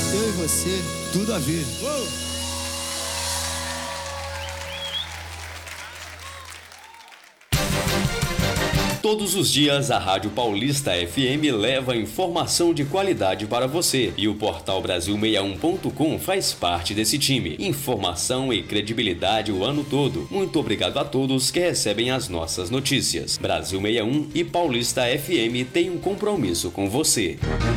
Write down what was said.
Eu e você, tudo a ver. Todos os dias, a Rádio Paulista FM leva informação de qualidade para você. E o portal Brasil61.com faz parte desse time. Informação e credibilidade o ano todo. Muito obrigado a todos que recebem as nossas notícias. Brasil 61 e Paulista FM têm um compromisso com você.